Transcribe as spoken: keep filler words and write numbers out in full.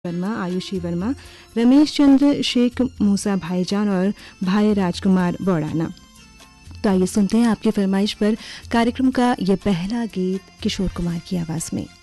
वर्मा, आयुषी वर्मा, रमेश चंद्र, शेख मूसा भाईजान और भाई राजकुमार बौड़ाना। तो आइए सुनते हैं आपकी फरमाइश पर कार्यक्रम का ये पहला गीत किशोर कुमार की आवाज़ में।